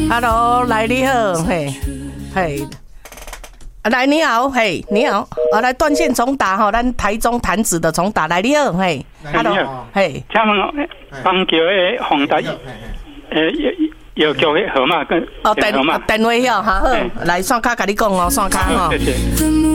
，Hello， 来你好，嘿，嘿。来，你好，嘿，你好，来断线重打哈，咱台中潭子的重打，来你好，嘿 ，Hello， 嘿， 请问邦桥的宏达，有叫号码跟电话哟，哈好，来线卡甲你讲哦，线卡哈。谢谢。